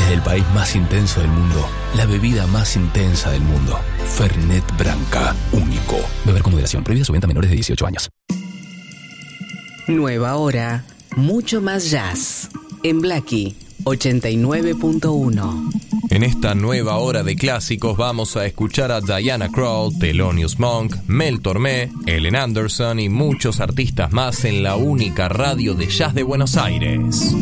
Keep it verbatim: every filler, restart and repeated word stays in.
Desde el país más intenso del mundo, la bebida más intensa del mundo. Fernet Branca, único. Beber con moderación. Prohibida su venta a menores de dieciocho años. Nueva hora, mucho más jazz. En Blackie, ochenta y nueve punto uno. En esta nueva hora de clásicos vamos a escuchar a Diana Krall, Thelonious Monk, Mel Tormé, Ellen Anderson y muchos artistas más en la única radio de jazz de Buenos Aires.